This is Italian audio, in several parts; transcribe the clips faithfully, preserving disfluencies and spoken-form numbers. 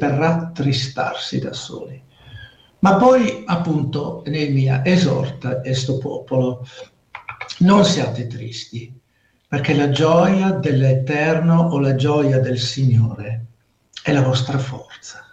per rattristarsi da soli. Ma poi, appunto, Neemia esorta questo popolo: non siate tristi, perché la gioia dell'Eterno o la gioia del Signore è la vostra forza.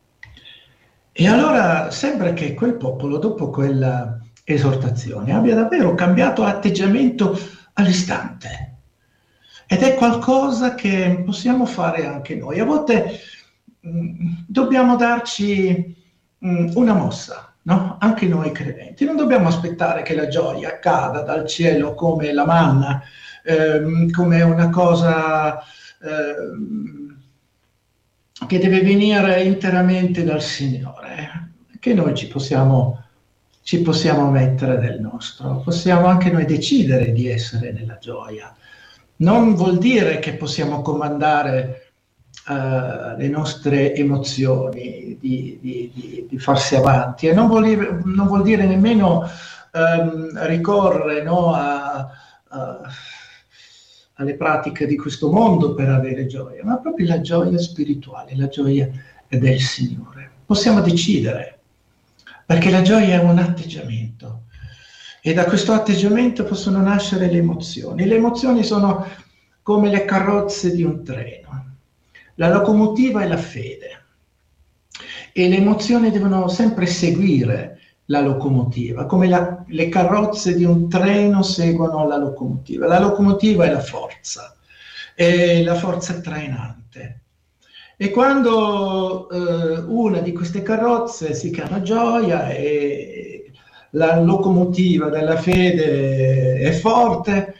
E allora sembra che quel popolo, dopo quella esortazione, abbia davvero cambiato atteggiamento all'istante. Ed è qualcosa che possiamo fare anche noi. A volte mh, dobbiamo darci mh, una mossa, no? Anche noi credenti. Non dobbiamo aspettare che la gioia cada dal cielo come la manna, ehm, come una cosa ehm, che deve venire interamente dal Signore, che noi ci possiamo, ci possiamo mettere del nostro. Possiamo anche noi decidere di essere nella gioia. Non vuol dire che possiamo comandare uh, le nostre emozioni di, di, di, di farsi avanti, e non vuol dire, non vuol dire nemmeno um, ricorrere, no, a, a, alle pratiche di questo mondo per avere gioia, ma proprio la gioia spirituale, la gioia del Signore. Possiamo decidere, perché la gioia è un atteggiamento. E da questo atteggiamento possono nascere le emozioni. Le emozioni sono come le carrozze di un treno. La locomotiva è la fede. E le emozioni devono sempre seguire la locomotiva, come la, le carrozze di un treno seguono la locomotiva. La locomotiva è la forza, è la forza trainante. E quando eh, una di queste carrozze si chiama gioia e la locomotiva della fede è forte,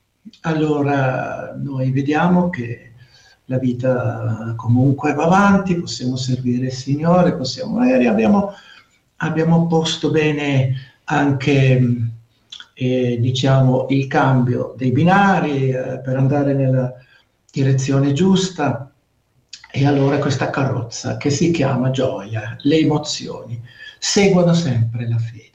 allora noi vediamo che la vita comunque va avanti, possiamo servire il Signore, possiamo, magari abbiamo, abbiamo posto bene anche eh, diciamo il cambio dei binari eh, per andare nella direzione giusta, e allora questa carrozza che si chiama gioia, le emozioni, seguono sempre la fede.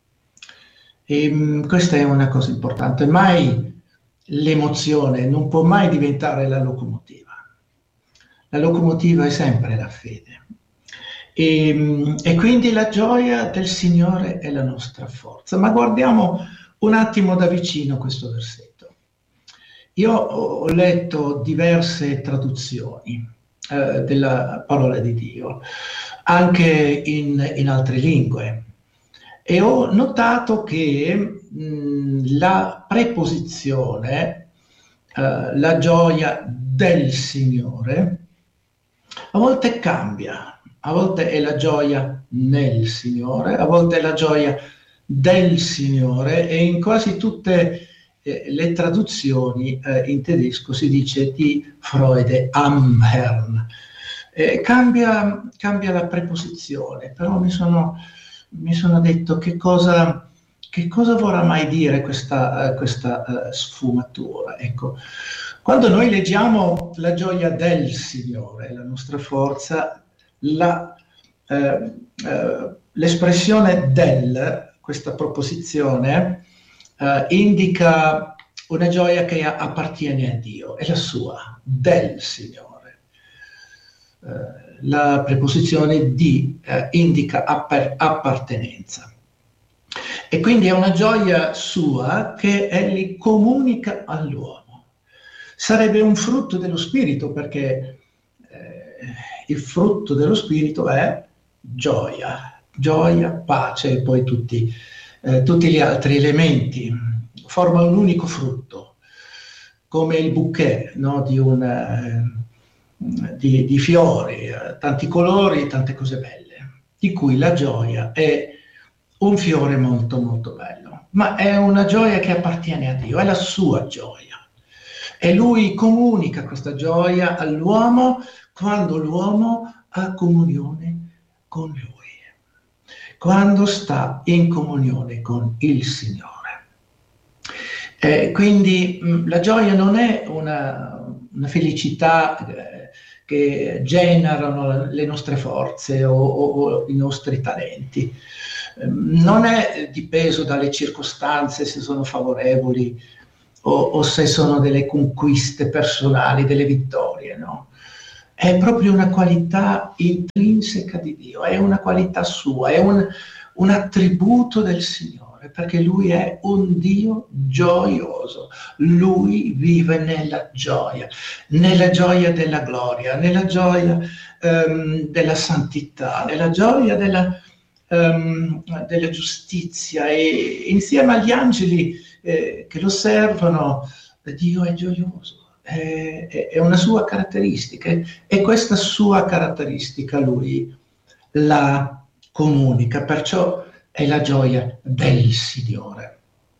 E mh, questa è una cosa importante. Mai l'emozione non può mai diventare la locomotiva. La locomotiva è sempre la fede. E, mh, e quindi la gioia del Signore è la nostra forza. Ma guardiamo un attimo da vicino questo versetto. Io ho letto diverse traduzioni eh, della parola di Dio, anche in, in altre lingue. E ho notato che mh, la preposizione, uh, la gioia del Signore, a volte cambia, a volte è la gioia nel Signore, a volte è la gioia del Signore, e in quasi tutte eh, le traduzioni eh, in tedesco si dice di Freude am Herrn. Eh, cambia, cambia la preposizione, però mi sono... mi sono detto che cosa, che cosa vorrà mai dire questa, uh, questa uh, sfumatura. Ecco, quando noi leggiamo la gioia del Signore, la nostra forza, la, uh, uh, l'espressione del, questa proposizione, uh, indica una gioia che appartiene a Dio, è la sua, del Signore. Uh, la preposizione di eh, indica apper- appartenenza, e quindi è una gioia sua che egli comunica all'uomo. Sarebbe un frutto dello Spirito, perché eh, il frutto dello Spirito è gioia, gioia, pace, e poi tutti, eh, tutti gli altri elementi formano un unico frutto, come il bouquet, no, di un eh, Di, di fiori, eh, tanti colori, tante cose belle, di cui la gioia è un fiore molto molto bello, ma è una gioia che appartiene a Dio, è la sua gioia, e Lui comunica questa gioia all'uomo quando l'uomo ha comunione con Lui, quando sta in comunione con il Signore. Eh, quindi mh, la gioia non è una, una felicità eh, che generano le nostre forze o, o, o i nostri talenti. Non è dipeso dalle circostanze, se sono favorevoli o, o se sono delle conquiste personali, delle vittorie, no? è proprio una qualità intrinseca di Dio, è una qualità sua, è un, un attributo del Signore, perché Lui è un Dio gioioso. Lui vive nella gioia, nella gioia della gloria, nella gioia um, della santità, nella gioia della, um, della giustizia, e insieme agli angeli eh, che lo servono, Dio è gioioso. È, è una sua caratteristica, e questa sua caratteristica Lui la comunica, perciò è la gioia del Signore.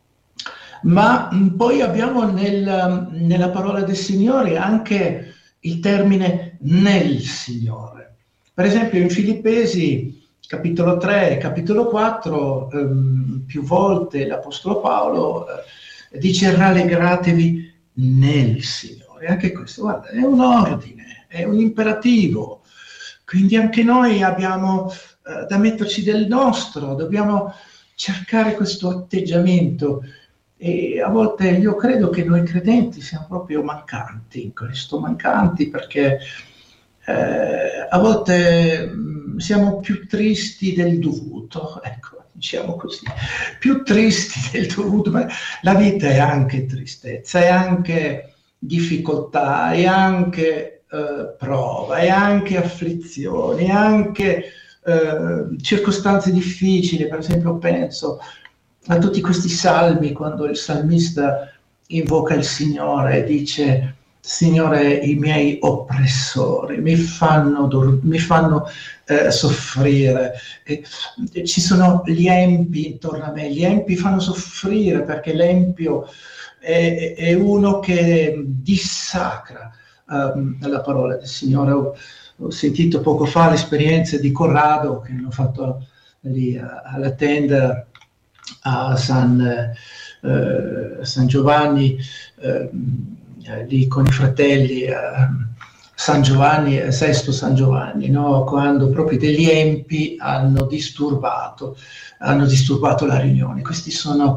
Ma poi abbiamo nel, nella parola del Signore anche il termine nel Signore. Per esempio in Filippesi capitolo tre e capitolo quattro ehm, più volte l'Apostolo Paolo eh, dice rallegratevi nel Signore. Anche questo, guarda, è un ordine, è un imperativo, quindi anche noi abbiamo eh, da metterci del nostro, dobbiamo cercare questo atteggiamento, e a volte io credo che noi credenti siamo proprio mancanti in questo, mancanti perché eh, a volte mh, siamo più tristi del dovuto, ecco, diciamo così, più tristi del dovuto, ma la vita è anche tristezza, è anche difficoltà, è anche eh, prova, è anche afflizione, è anche eh, circostanze difficili. Per esempio penso a tutti questi salmi, quando il salmista invoca il Signore e dice: Signore, i miei oppressori mi fanno, mi fanno eh, soffrire, e, e ci sono gli empi intorno a me, gli empi fanno soffrire, perché l'empio è, è uno che dissacra um, la parola del Signore. Ho, ho sentito poco fa l'esperienza di Corrado, che hanno fatto lì alla tenda a San, eh, San Giovanni, eh, lì con i fratelli, eh, San Giovanni, eh, Sesto San Giovanni, no? Quando proprio degli empi hanno disturbato, hanno disturbato la riunione. Questi sono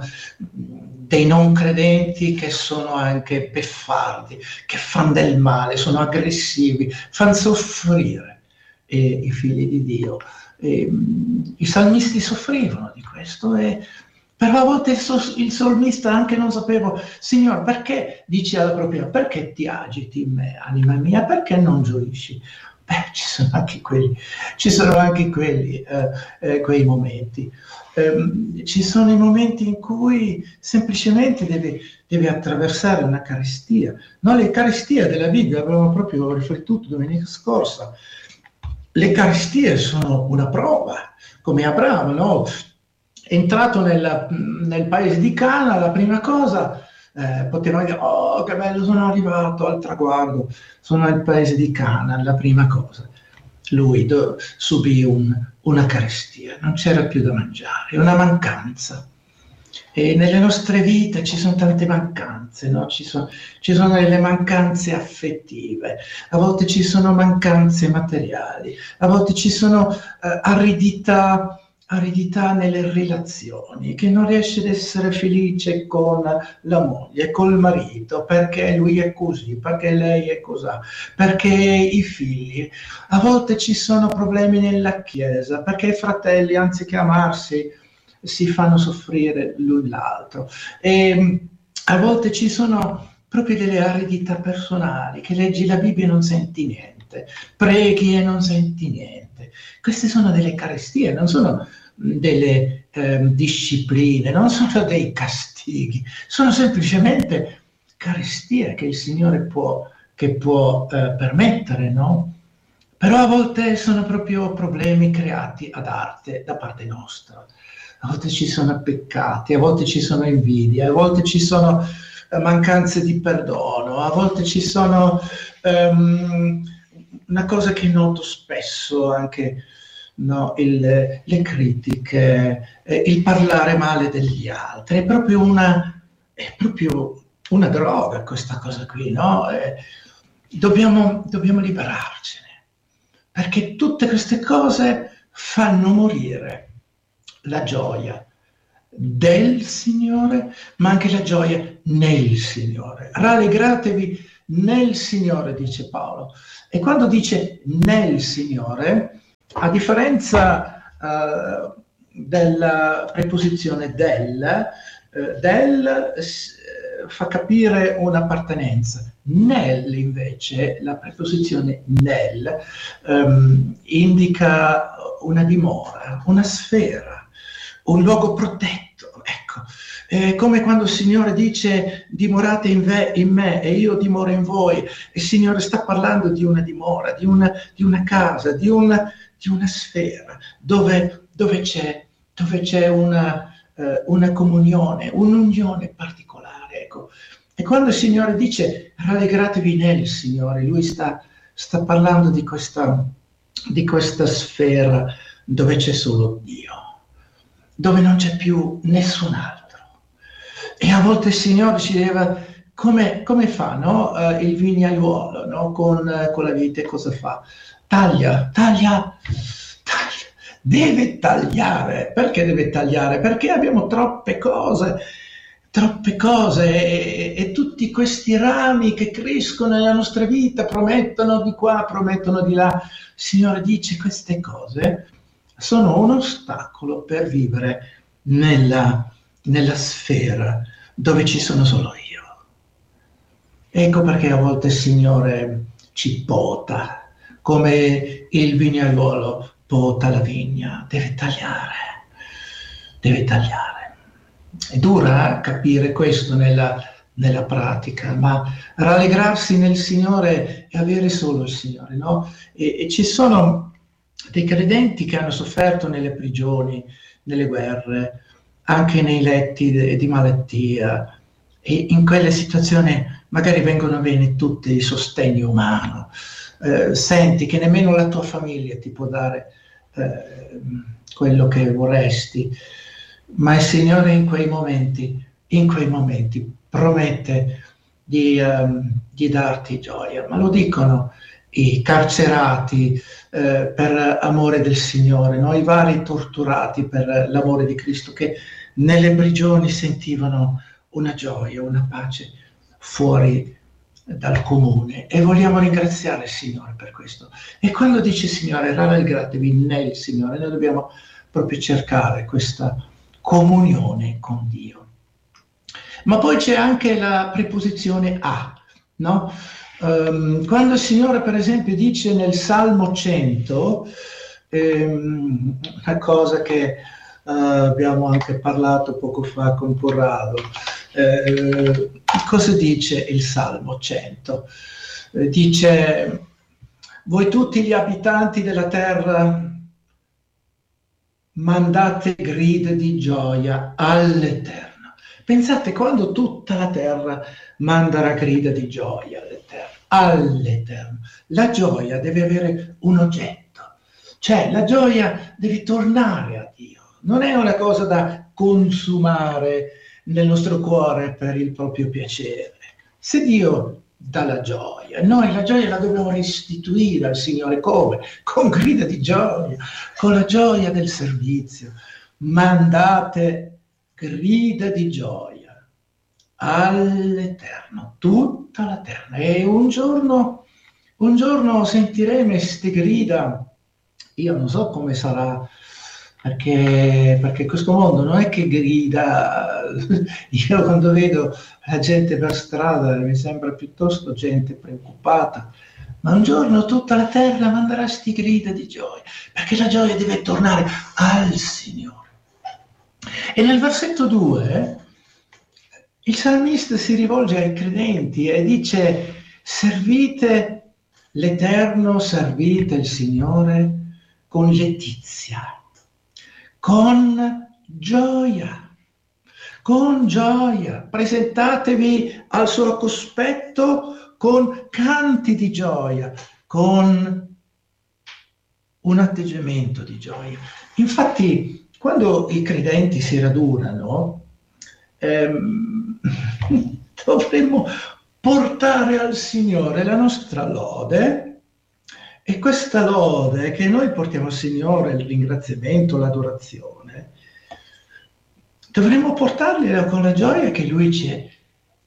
dei non credenti che sono anche beffardi, che fanno del male, sono aggressivi, fanno soffrire eh, i figli di Dio. E, mh, i salmisti soffrivano di questo, e però a volte il, so, il salmista anche non sapeva: Signore, perché, dice alla propria, perché ti agiti in me, anima mia, perché non gioisci? Beh, ci sono anche quelli, ci sono anche quelli, eh, eh, quei momenti. Um, ci sono i momenti in cui semplicemente devi, devi attraversare una carestia. No, le carestie della Bibbia, avevamo proprio riflettuto domenica scorsa, le carestie sono una prova, come Abramo, no? Entrato nella, nel paese di Cana, la prima cosa, eh, poteva dire: oh, che bello, sono arrivato al traguardo, sono nel paese di Cana. La prima cosa, lui do, subì un, una carestia, non c'era più da mangiare, una mancanza. E nelle nostre vite ci sono tante mancanze, no? Ci sono, ci sono delle mancanze affettive, a volte ci sono mancanze materiali, a volte ci sono eh, aridità, aridità nelle relazioni, che non riesce ad essere felice con la moglie, col marito, perché lui è così, perché lei è così, perché i figli. A volte ci sono problemi nella chiesa, perché i fratelli, anziché amarsi, si fanno soffrire l'un l'altro. E a volte ci sono proprio delle aridità personali, che leggi la Bibbia e non senti niente, preghi e non senti niente. Queste sono delle carestie, non sono delle eh, discipline, non sono dei castighi, sono semplicemente carestie che il Signore può, che può eh, permettere, no? Però a volte sono proprio problemi creati ad arte da parte nostra. A volte ci sono peccati, a volte ci sono invidie, a volte ci sono eh, mancanze di perdono, a volte ci sono um, una cosa che noto spesso anche, no, il, le critiche, eh, il parlare male degli altri. È proprio una, è proprio una droga questa cosa qui, no? Eh, dobbiamo, dobbiamo liberarcene, perché tutte queste cose fanno morire la gioia del Signore, ma anche la gioia nel Signore. Rallegratevi nel Signore, dice Paolo. E quando dice nel Signore, a differenza uh, della preposizione del, uh, del uh, fa capire un'appartenenza. Nel, invece, la preposizione nel um, indica una dimora, una sfera, un luogo protetto, ecco. È come quando il Signore dice dimorate in, ve, in me e io dimoro in voi. Il Signore sta parlando di una dimora, di una, di una casa, di una, di una sfera dove, dove c'è, dove c'è una, eh, una comunione, un'unione particolare, ecco. E quando il Signore dice rallegratevi nel Signore, Lui sta, sta parlando di questa, di questa sfera dove c'è solo Dio, dove non c'è più nessun altro. E a volte il Signore ci deve, come, come fa, no? Uh, il vignaiuolo, no? Con, uh, con la vite cosa fa? Taglia, taglia, taglia, deve tagliare. Perché deve tagliare? Perché abbiamo troppe cose, troppe cose e, e tutti questi rami che crescono nella nostra vita promettono di qua, promettono di là. Il Signore dice queste cose sono un ostacolo per vivere nella nella sfera dove ci sono solo io. Ecco perché a volte il Signore ci pota, come il vignaiuolo pota la vigna, deve tagliare, deve tagliare. È dura capire questo nella, nella pratica, ma rallegrarsi nel Signore e avere solo il Signore, no? E, e ci sono dei credenti che hanno sofferto nelle prigioni, nelle guerre, anche nei letti di, di malattia, e in quelle situazioni magari vengono bene tutti i sostegni umani, eh, senti che nemmeno la tua famiglia ti può dare eh, quello che vorresti, ma il Signore in quei momenti, in quei momenti promette di, um, di darti gioia, ma lo dicono i carcerati eh, per amore del Signore, no? I vari torturati per l'amore di Cristo, che nelle prigioni sentivano una gioia, una pace fuori dal comune, e vogliamo ringraziare il Signore per questo. E quando dice Signore, rallegratevi nel Signore, noi dobbiamo proprio cercare questa comunione con Dio. Ma poi c'è anche la preposizione a, no? Um, quando il Signore, per esempio, dice nel Salmo cento, ehm, una cosa che uh, abbiamo anche parlato poco fa con Corrado, eh, cosa dice il Salmo cento? Eh, dice: voi tutti gli abitanti della terra mandate grida di gioia all'Eterno. Pensate, quando tutta la terra manderà grida di gioia all'Eterno, all'Eterno. La gioia deve avere un oggetto, cioè la gioia deve tornare a Dio, non è una cosa da consumare nel nostro cuore per il proprio piacere. Se Dio dà la gioia, noi la gioia la dobbiamo restituire al Signore. Come? Con grida di gioia, con la gioia del servizio. Mandate grida di gioia all'Eterno, tutta la terra. E un giorno, un giorno sentiremo queste grida. Io non so come sarà, perché, perché questo mondo non è che grida. Io quando vedo la gente per strada mi sembra piuttosto gente preoccupata, ma un giorno tutta la terra manderà sti grida di gioia, perché la gioia deve tornare al Signore. E nel versetto due il salmista si rivolge ai credenti e dice: servite l'Eterno, servite il Signore con letizia, con gioia, con gioia. Presentatevi al suo cospetto con canti di gioia, con un atteggiamento di gioia. Infatti, quando i credenti si radunano, ehm, dovremmo portare al Signore la nostra lode, e questa lode che noi portiamo al Signore, il ringraziamento, l'adorazione, dovremmo portargliela con la gioia che Lui ci,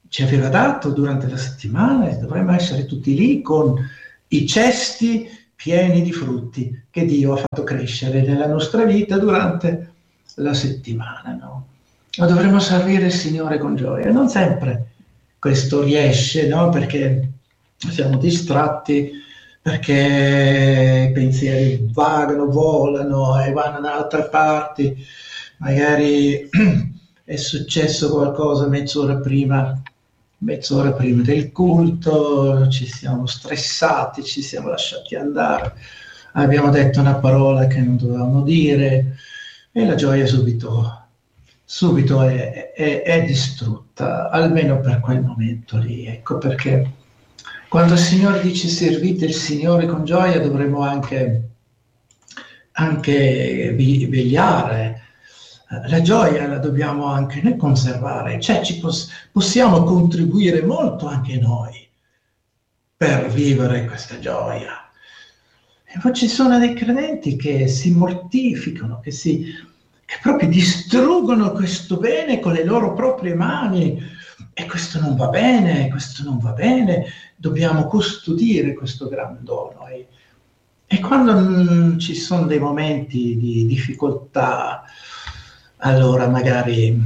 ci aveva dato durante la settimana, e dovremmo essere tutti lì con i cesti pieni di frutti che Dio ha fatto crescere nella nostra vita durante la settimana, no? Ma dovremmo servire il Signore con gioia. Non sempre questo riesce, no? Perché siamo distratti, perché i pensieri vagano, volano e vanno da altre parti. Magari è successo qualcosa mezz'ora prima, mezz'ora prima del culto, ci siamo stressati, ci siamo lasciati andare, abbiamo detto una parola che non dovevamo dire e la gioia subito, subito è, è, è distrutta, almeno per quel momento lì. Ecco perché quando il Signore dice servite il Signore con gioia, dovremo anche, anche vegliare. La gioia la dobbiamo anche noi conservare, cioè ci poss- possiamo contribuire molto anche noi per vivere questa gioia. E poi ci sono dei credenti che si mortificano, che, si, che proprio distruggono questo bene con le loro proprie mani, e questo non va bene, questo non va bene, dobbiamo custodire questo gran dono. E, e quando mh, ci sono dei momenti di difficoltà, allora magari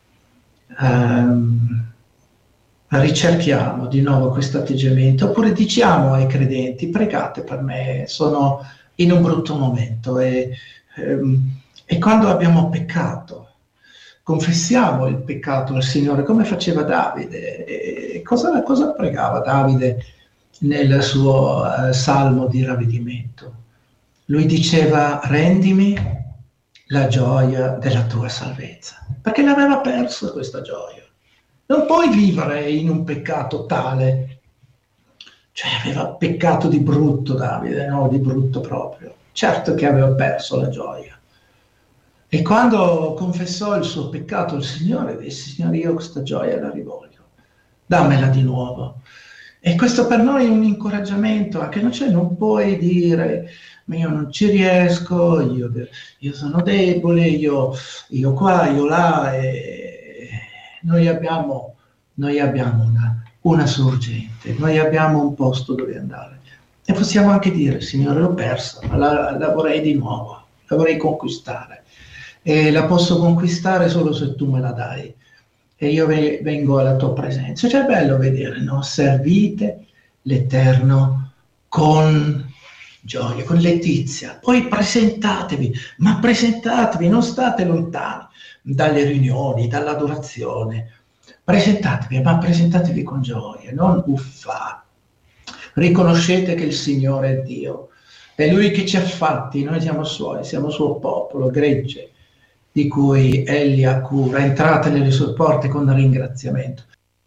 um, ricerchiamo di nuovo questo atteggiamento, oppure diciamo ai credenti: pregate per me, sono in un brutto momento. E, um, e quando abbiamo peccato, confessiamo il peccato al Signore, come faceva Davide. E cosa, cosa pregava Davide nel suo uh, salmo di ravvedimento? Lui diceva: rendimi la gioia della tua salvezza, perché l'aveva perso questa gioia. Non puoi vivere in un peccato tale, cioè aveva peccato di brutto Davide, no, di brutto proprio, certo che aveva perso la gioia. E quando confessò il suo peccato al Signore, disse: Signore, io questa gioia la rivoglio, dammela di nuovo. E questo per noi è un incoraggiamento, anche non, cioè, non puoi dire: ma io non ci riesco, io, io sono debole, io, io qua, io là. E noi abbiamo, noi abbiamo una, una sorgente, noi abbiamo un posto dove andare. E possiamo anche dire: Signore, l'ho persa, ma la, la vorrei di nuovo, la vorrei conquistare. E la posso conquistare solo se tu me la dai. E io vengo alla tua presenza. Cioè è bello vedere, no? Servite l'Eterno con gioia, con letizia. Poi presentatevi, ma presentatevi, non state lontani dalle riunioni, dall'adorazione. Presentatevi, ma presentatevi con gioia, non uffate. Riconoscete che il Signore è Dio, è Lui che ci ha fatti, noi siamo Suoi, siamo Suo popolo, gregge, di cui Egli ha cura. Entrate nelle sue porte con ringraziamento.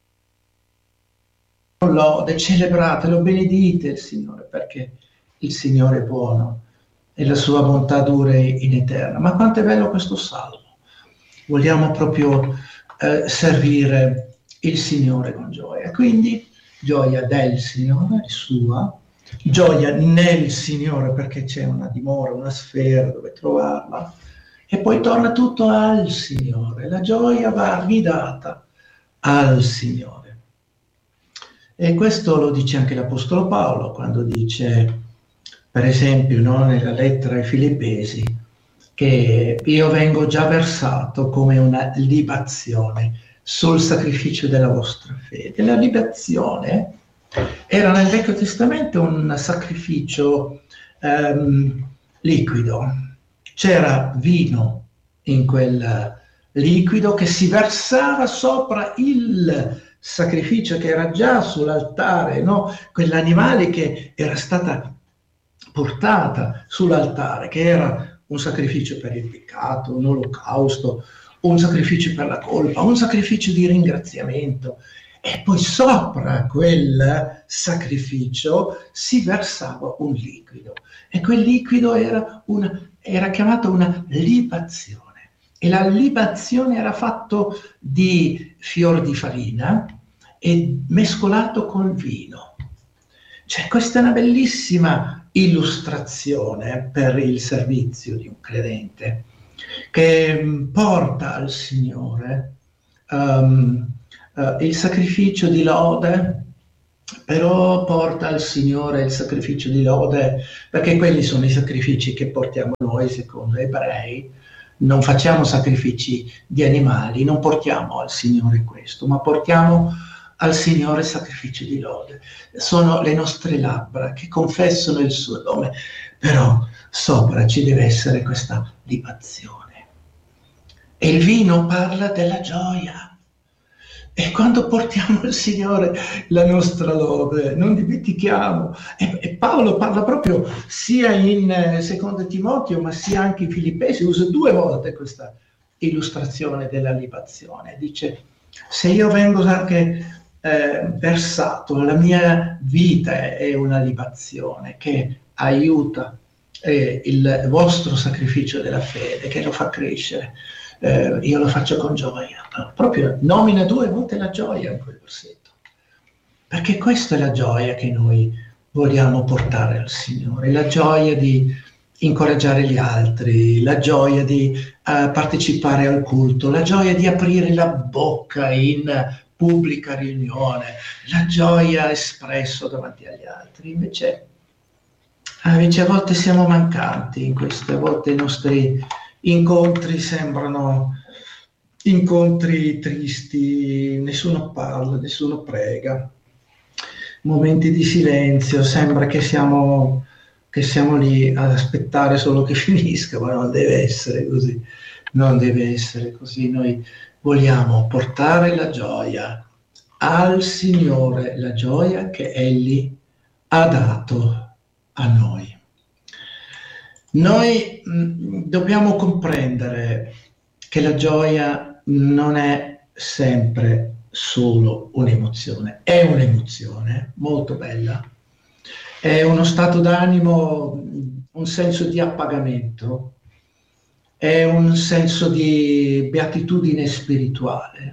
Lode, celebratelo, benedite il Signore, perché il Signore è buono e la sua bontà dura in eterna. Ma quanto è bello questo salmo! Vogliamo proprio eh, servire il Signore con gioia. Quindi gioia del Signore, sua, gioia nel Signore, perché c'è una dimora, una sfera dove trovarla. E poi torna tutto al Signore, la gioia va ridata al Signore. E questo lo dice anche l'Apostolo Paolo, quando dice, per esempio, no, nella lettera ai Filippesi, che io vengo già versato come una libazione sul sacrificio della vostra fede. La libazione era nel Vecchio Testamento un sacrificio ehm, liquido. C'era vino in quel liquido che si versava sopra il sacrificio che era già sull'altare, no? Quell'animale che era stata portata sull'altare, che era un sacrificio per il peccato, un olocausto, un sacrificio per la colpa, un sacrificio di ringraziamento. E poi sopra quel sacrificio si versava un liquido. E quel liquido era una era chiamata una libazione, e la libazione era fatto di fior di farina e mescolato col vino. Cioè, questa è una bellissima illustrazione per il servizio di un credente, che porta al Signore um, uh, il sacrificio di lode, però porta al Signore il sacrificio di lode, perché quelli sono i sacrifici che portiamo noi secondo Ebrei. Non facciamo sacrifici di animali, non portiamo al Signore questo, ma portiamo al Signore sacrifici di lode. Sono le nostre labbra che confessano il suo nome, però sopra ci deve essere questa libazione. E il vino parla della gioia. E quando portiamo al Signore la nostra lode, non dimentichiamo, e, e Paolo parla proprio sia in eh, secondo Timoteo, ma sia anche in Filippesi, usa due volte questa illustrazione della libazione. Dice, se io vengo anche eh, versato, la mia vita è una libazione che aiuta eh, il vostro sacrificio della fede, che lo fa crescere. Eh, io lo faccio con gioia. Proprio nomina due volte la gioia in quel versetto, perché questa è la gioia che noi vogliamo portare al Signore, la gioia di incoraggiare gli altri, la gioia di uh, partecipare al culto, la gioia di aprire la bocca in pubblica riunione, la gioia espressa davanti agli altri. Invece, invece a volte siamo mancanti in questo, a volte i nostri incontri sembrano incontri tristi, nessuno parla, nessuno prega, momenti di silenzio, sembra che siamo, che siamo lì ad aspettare solo che finisca, ma non deve essere così, non deve essere così. Noi vogliamo portare la gioia al Signore, la gioia che Egli ha dato a noi. Noi mh, dobbiamo comprendere che la gioia non è sempre solo un'emozione, è un'emozione molto bella, è uno stato d'animo, un senso di appagamento, è un senso di beatitudine spirituale,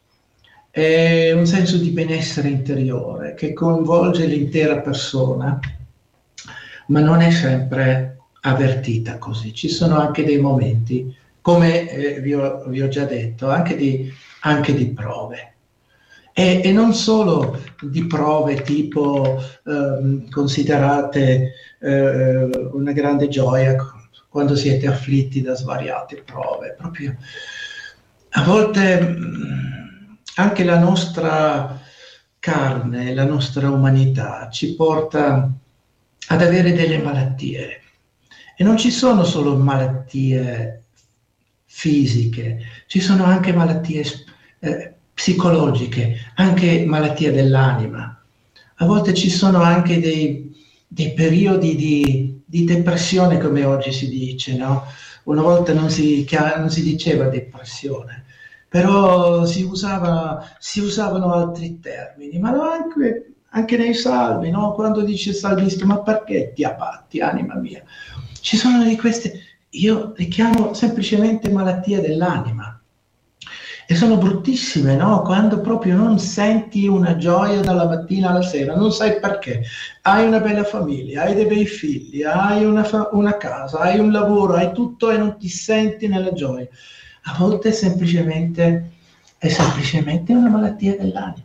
è un senso di benessere interiore che coinvolge l'intera persona, ma non è sempre avvertita così. Ci sono anche dei momenti, come eh, vi, ho, vi ho già detto, anche di, anche di prove. E, e non solo di prove tipo eh, considerate eh, una grande gioia quando siete afflitti da svariate prove. Proprio a volte mh, anche la nostra carne, la nostra umanità ci porta ad avere delle malattie. E non ci sono solo malattie fisiche, ci sono anche malattie eh, psicologiche, anche malattie dell'anima. A volte ci sono anche dei, dei periodi di, di depressione, come oggi si dice, no? Una volta non si, non si diceva depressione, però si, usava, si usavano altri termini, ma anche, anche nei salmi, no? Quando dice il salmista, ma perché ti abbatti, anima mia? Ci sono di queste, io le chiamo semplicemente malattie dell'anima, e sono bruttissime, no? Quando proprio non senti una gioia dalla mattina alla sera, non sai perché. Hai una bella famiglia, hai dei bei figli, hai una, fa- una casa, hai un lavoro, hai tutto e non ti senti nella gioia. A volte è semplicemente, è semplicemente una malattia dell'anima.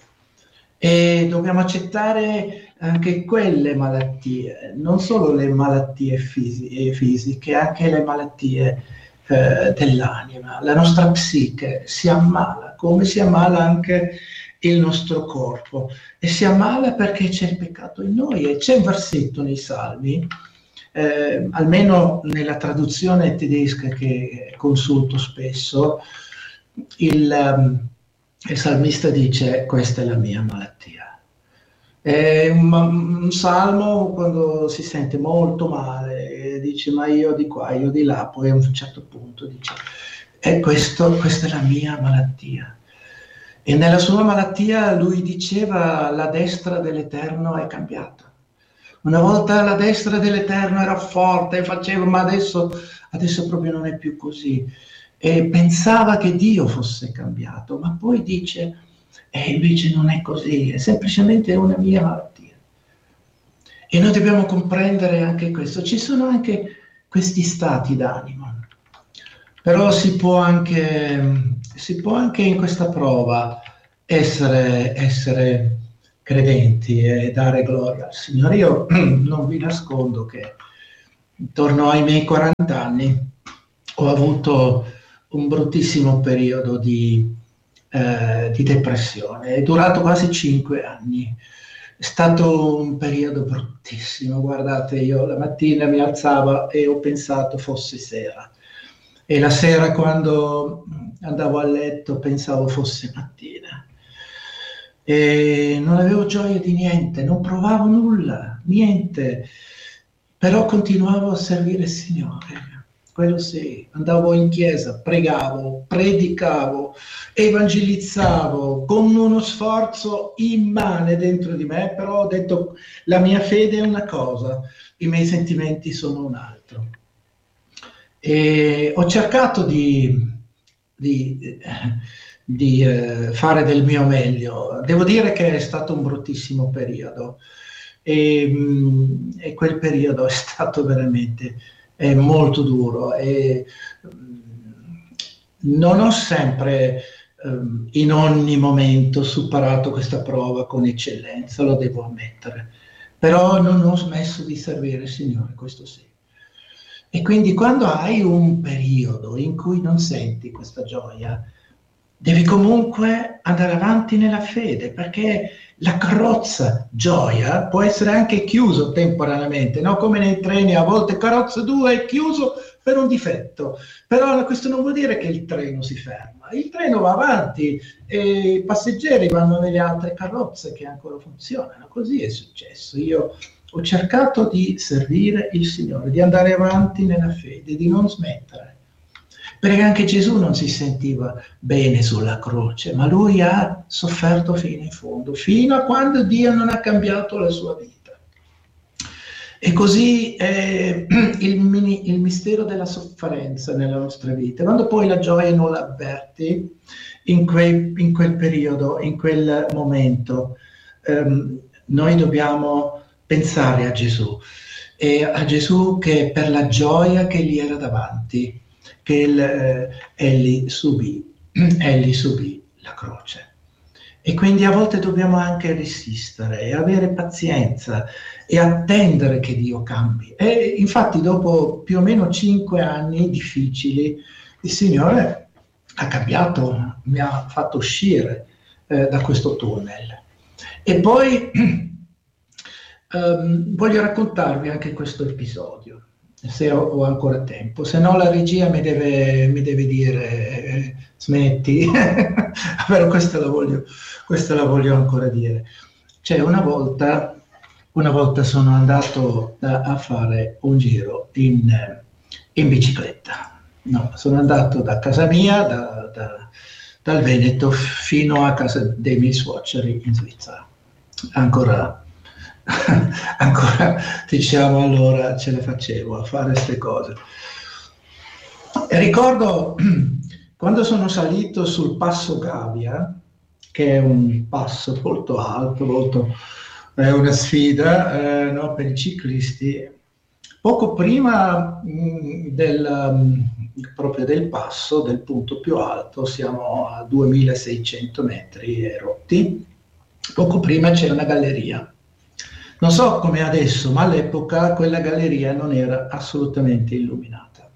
E dobbiamo accettare anche quelle malattie, non solo le malattie fisi- fisiche, anche le malattie eh, dell'anima. La nostra psiche si ammala, come si ammala anche il nostro corpo, e si ammala perché c'è il peccato in noi. E c'è un versetto nei Salmi, eh, almeno nella traduzione tedesca che consulto spesso, il, um, il salmista dice: questa è la mia malattia. È un, un salmo quando si sente molto male, dice ma io di qua, io di là, poi a un certo punto dice e questo, questa è la mia malattia. E nella sua malattia lui diceva: la destra dell'Eterno è cambiata. Una volta la destra dell'Eterno era forte e faceva, ma adesso, adesso proprio non è più così. E pensava che Dio fosse cambiato, ma poi dice e invece non è così, è semplicemente una mia malattia. E noi dobbiamo comprendere anche questo. Ci sono anche questi stati d'animo, però si può anche, si può anche in questa prova essere, essere credenti e dare gloria al Signore. Io non vi nascondo che intorno ai miei quaranta anni ho avuto un bruttissimo periodo di, eh, di depressione, è durato quasi cinque anni. È stato un periodo bruttissimo, guardate, io la mattina mi alzavo e ho pensato fosse sera, e la sera quando andavo a letto pensavo fosse mattina, e non avevo gioia di niente, non provavo nulla, niente, però continuavo a servire il Signore. Quello sì, andavo in chiesa, pregavo, predicavo, evangelizzavo con uno sforzo immane dentro di me, però ho detto la mia fede è una cosa, i miei sentimenti sono un altro. E ho cercato di, di, di eh, fare del mio meglio. Devo dire che è stato un bruttissimo periodo, e, mh, e quel periodo è stato veramente è molto duro, e non ho sempre um, in ogni momento superato questa prova con eccellenza, lo devo ammettere, però non ho smesso di servire il Signore, questo sì. E quindi quando hai un periodo in cui non senti questa gioia, devi comunque andare avanti nella fede, perché la carrozza gioia può essere anche chiuso temporaneamente, no? Come nei treni, a volte carrozza due è chiuso per un difetto, però questo non vuol dire che il treno si ferma, il treno va avanti e i passeggeri vanno nelle altre carrozze che ancora funzionano. Così è successo. Io ho cercato di servire il Signore, di andare avanti nella fede, di non smettere. Perché anche Gesù non si sentiva bene sulla croce, ma lui ha sofferto fino in fondo, fino a quando Dio non ha cambiato la sua vita. E così è il, il mistero della sofferenza nella nostra vita. Quando poi la gioia non la avverti, in, quei, in quel periodo, in quel momento, ehm, noi dobbiamo pensare a Gesù, e a Gesù che per la gioia che gli era davanti, che il, eh, egli subì, egli subì la croce. E quindi a volte dobbiamo anche resistere e avere pazienza e attendere che Dio cambi. E infatti dopo più o meno cinque anni difficili, il Signore ha cambiato, mi ha fatto uscire eh, da questo tunnel. E poi um, voglio raccontarvi anche questo episodio, se ho, ho ancora tempo, se no la regia mi deve, mi deve dire eh, smetti, però questa la, voglio, questa la voglio ancora dire. Cioè una volta, una volta sono andato da, a fare un giro in, in bicicletta, no, sono andato da casa mia, da, da, dal Veneto fino a casa dei miei suoceri in Svizzera, ancora ancora diciamo allora ce le facevo a fare queste cose. E ricordo quando sono salito sul passo Gavia, che è un passo molto alto, molto, è una sfida eh, no, per i ciclisti, poco prima mh, del, mh, proprio del passo, del punto più alto, siamo a duemilaseicento metri e rotti, poco prima c'è una galleria. Non so come adesso, ma all'epoca quella galleria non era assolutamente illuminata.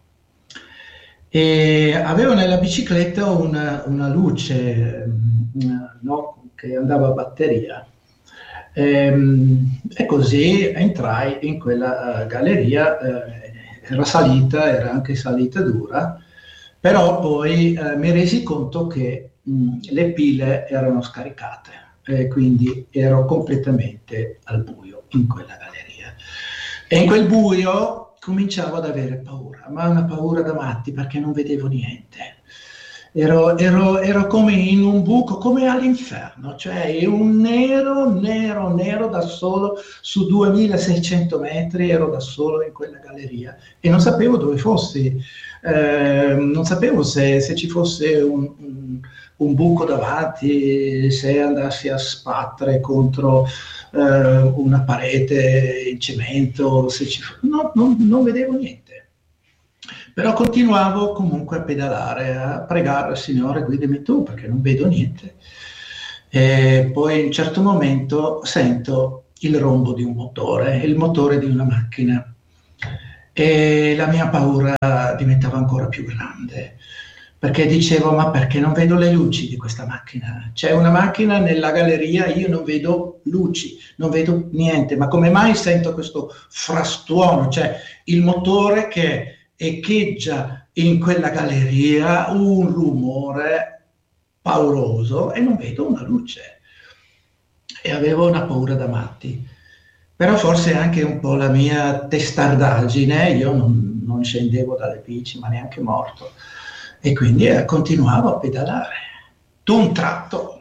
E avevo nella bicicletta una, una luce no, che andava a batteria. E, e così entrai in quella galleria, eh, era salita, era anche salita dura, però poi eh, mi resi conto che mh, le pile erano scaricate, e quindi ero completamente al buio in quella galleria. E in quel buio cominciavo ad avere paura, ma una paura da matti, perché non vedevo niente. Ero, ero, ero come in un buco, come all'inferno, cioè un nero, nero, nero da solo, su duemilaseicento metri ero da solo in quella galleria e non sapevo dove fossi, eh, non sapevo se, se ci fosse un, un, un buco davanti, se andassi a sbattere contro eh, una parete in cemento, se ci fosse, no, non, non vedevo niente. Però continuavo comunque a pedalare, a pregare al Signore, guidami tu, perché non vedo niente. E poi in un certo momento sento il rombo di un motore, il motore di una macchina, e la mia paura diventava ancora più grande, perché dicevo: ma perché non vedo le luci di questa macchina? C'è una macchina nella galleria, io non vedo luci, non vedo niente, ma come mai sento questo frastuono, cioè il motore che echeggia in quella galleria, un rumore pauroso, e non vedo una luce. E avevo una paura da matti. Però forse anche un po' la mia testardaggine, io non, non scendevo dalle bici, ma neanche morto. E quindi eh, continuavo a pedalare. D'un tratto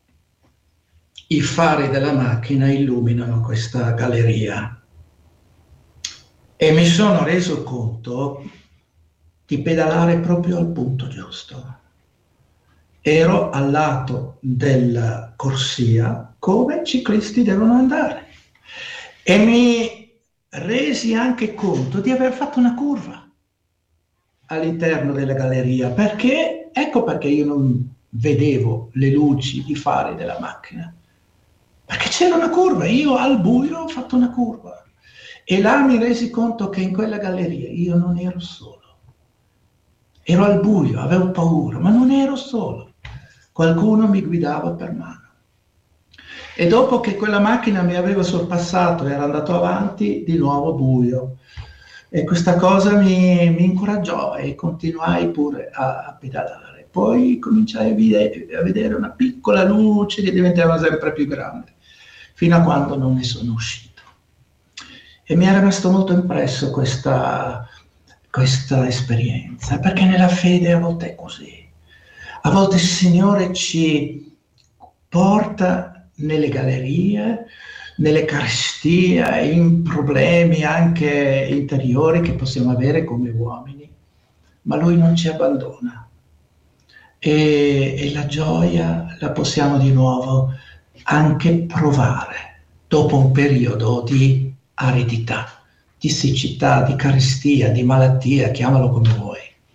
i fari della macchina illuminano questa galleria e mi sono reso conto di pedalare proprio al punto giusto. Ero al lato della corsia come i ciclisti devono andare e mi resi anche conto di aver fatto una curva all'interno della galleria, perché ecco perché io non vedevo le luci, i fari della macchina, perché c'era una curva, io al buio ho fatto una curva e là mi resi conto che in quella galleria io non ero solo, ero al buio, avevo paura, ma non ero solo. Qualcuno mi guidava per mano. E dopo che quella macchina mi aveva sorpassato e era andato avanti, di nuovo buio. E questa cosa mi, mi incoraggiò e continuai pure a, a pedalare. Poi cominciai a vedere, a vedere una piccola luce che diventava sempre più grande, fino a quando non ne sono uscito. E mi è rimasto molto impresso questa, questa esperienza, perché nella fede a volte è così. A volte il Signore ci porta nelle gallerie, nelle carestie, in problemi anche interiori che possiamo avere come uomini, ma Lui non ci abbandona. E, e la gioia la possiamo di nuovo anche provare dopo un periodo di aridità, di siccità, di carestia, di malattia, chiamalo come vuoi.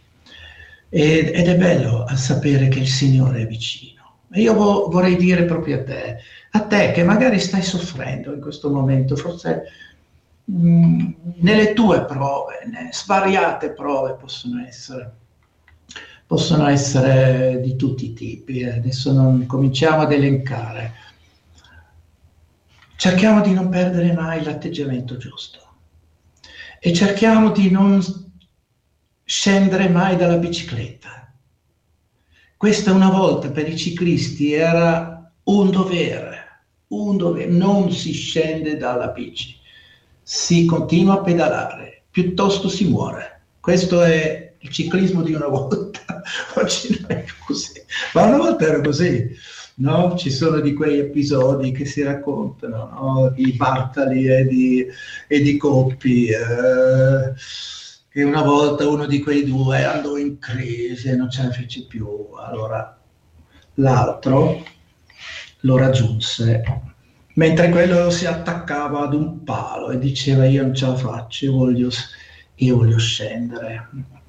Ed è bello a sapere che il Signore è vicino. E io vo- vorrei dire proprio a te, a te che magari stai soffrendo in questo momento, forse mh, nelle tue prove, ne, svariate prove possono essere, possono essere di tutti i tipi. Eh. Adesso non cominciamo ad elencare. Cerchiamo di non perdere mai l'atteggiamento giusto e cerchiamo di non scendere mai dalla bicicletta. Questa una volta per i ciclisti era un dovere, un dovere, non si scende dalla bici, si continua a pedalare, piuttosto si muore. Questo è il ciclismo di una volta, oggi non è più così, ma una volta era così, no? Ci sono di quei episodi che si raccontano, no? Di Bartali e di, e di Coppi, eh, che una volta uno di quei due andò in crisi e non ce la fece più, allora l'altro lo raggiunse, mentre quello si attaccava ad un palo e diceva: io non ce la faccio, io voglio, io voglio scendere.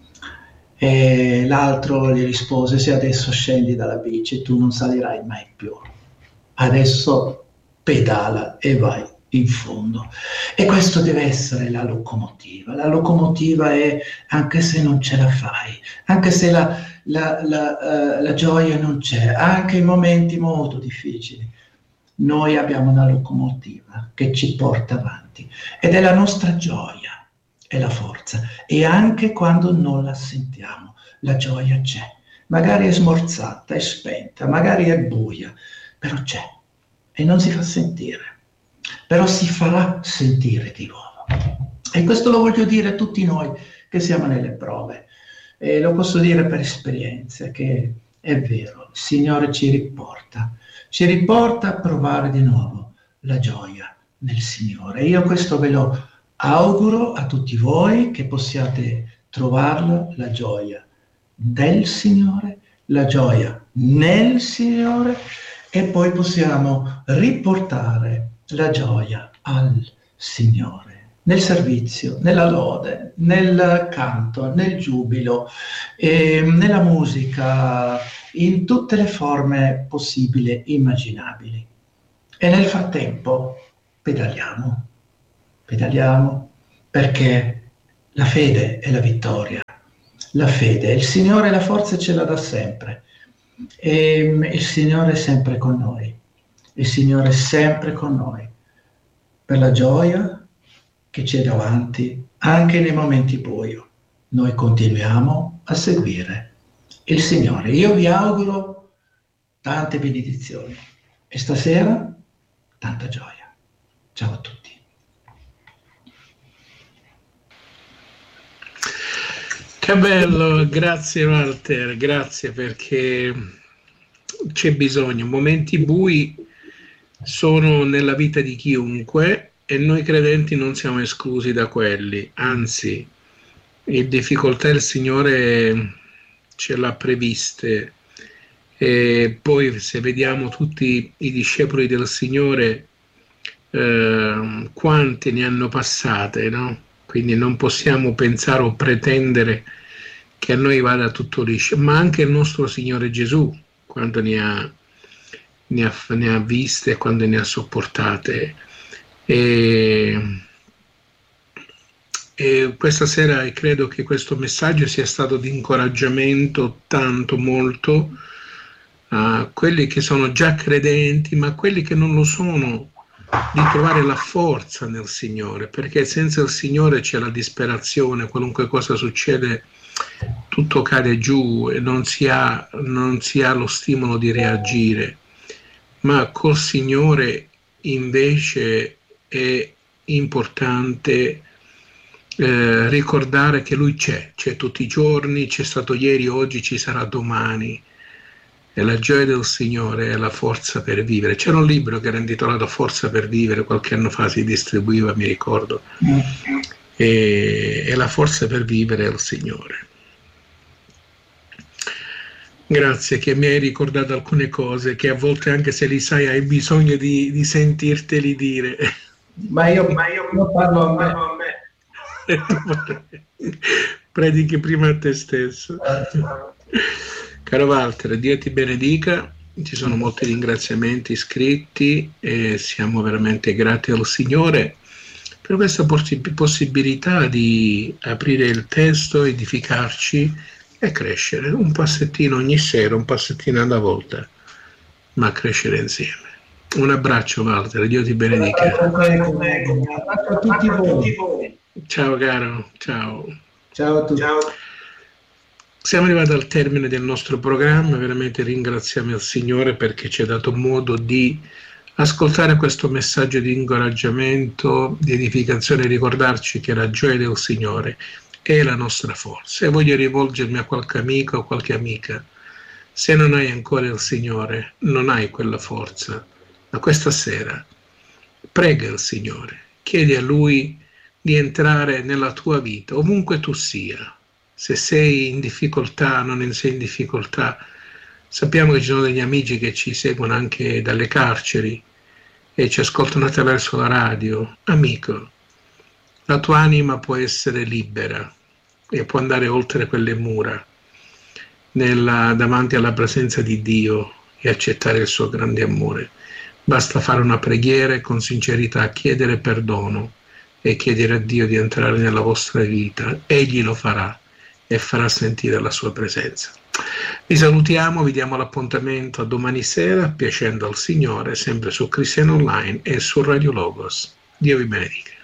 E l'altro gli rispose: se adesso scendi dalla bici tu non salirai mai più, adesso pedala e vai in fondo. E questo deve essere la locomotiva. La locomotiva è, anche se non ce la fai, anche se la, la, la, uh, la gioia non c'è, anche in momenti molto difficili, noi abbiamo una locomotiva che ci porta avanti ed è la nostra gioia, è la forza. E anche quando non la sentiamo, la gioia c'è. Magari è smorzata, è spenta, magari è buia, però c'è e non si fa sentire. Però si farà sentire di nuovo. E questo lo voglio dire a tutti noi che siamo nelle prove. E lo posso dire per esperienza, che è vero, il Signore ci riporta, ci riporta a provare di nuovo la gioia nel Signore. Io questo ve lo auguro a tutti voi, che possiate trovarla, la gioia del Signore, la gioia nel Signore, e poi possiamo riportare la gioia al Signore. nel servizio, nella lode, nel canto, nel giubilo, eh, nella musica, in tutte le forme possibili e immaginabili. E nel frattempo pedaliamo, pedaliamo perché la fede è la vittoria, la fede, il Signore la forza ce la dà sempre, e il Signore è sempre con noi, il Signore è sempre con noi, per la gioia che c'è davanti, anche nei momenti bui. Noi continuiamo a seguire il Signore. Io vi auguro tante benedizioni e stasera tanta gioia. Ciao a tutti. Che bello, grazie Walter, grazie, perché c'è bisogno. Momenti bui sono nella vita di chiunque e noi credenti non siamo esclusi da quelli, anzi, in difficoltà il Signore ce l'ha previste. E poi se vediamo tutti i discepoli del Signore, eh, quanti ne hanno passate, no? Quindi non possiamo pensare o pretendere che a noi vada tutto liscio, ma anche il nostro Signore Gesù, quando ne ha, ne ha, ne ha viste, quando ne ha sopportate. E, e questa sera credo che questo messaggio sia stato di incoraggiamento tanto, molto, a quelli che sono già credenti, ma a quelli che non lo sono, di trovare la forza nel Signore, perché senza il Signore c'è la disperazione, qualunque cosa succede tutto cade giù e non si ha, non si ha lo stimolo di reagire, ma col Signore invece è importante eh, ricordare che Lui c'è, c'è tutti i giorni, c'è stato ieri, oggi, ci sarà domani. E la gioia del Signore è la forza per vivere. C'era un libro che era intitolato Forza per vivere, qualche anno fa si distribuiva, mi ricordo. E, e la forza per vivere è il Signore. Grazie che mi hai ricordato alcune cose che a volte, anche se li sai, hai bisogno di, di sentirteli dire. Ma io, ma io non parlo a me. Predichi prima a te stesso. Caro Walter, Dio ti benedica, ci sono molti ringraziamenti scritti e siamo veramente grati al Signore per questa possibilità di aprire il testo, edificarci e crescere, un passettino ogni sera, un passettino alla volta, ma crescere insieme. Un abbraccio Walter, Dio ti benedica. Un abbraccio a tutti voi. Ciao caro, ciao. Ciao a tutti. Ciao. Siamo arrivati al termine del nostro programma, veramente ringraziamo il Signore perché ci ha dato modo di ascoltare questo messaggio di incoraggiamento, di edificazione, ricordarci che la gioia del Signore è la nostra forza. E voglio rivolgermi a qualche amico o qualche amica, se non hai ancora il Signore, non hai quella forza, ma questa sera prega il Signore, chiedi a Lui di entrare nella tua vita, ovunque tu sia. Se sei in difficoltà, non sei in difficoltà, sappiamo che ci sono degli amici che ci seguono anche dalle carceri e ci ascoltano attraverso la radio. Amico, la tua anima può essere libera e può andare oltre quelle mura nella, davanti alla presenza di Dio e accettare il suo grande amore. Basta fare una preghiera e con sincerità chiedere perdono e chiedere a Dio di entrare nella vostra vita. Egli lo farà e farà sentire la sua presenza. Vi salutiamo, vi diamo l'appuntamento a domani sera, piacendo al Signore, sempre su Cristiano Online e su Radio Logos. Dio vi benedica.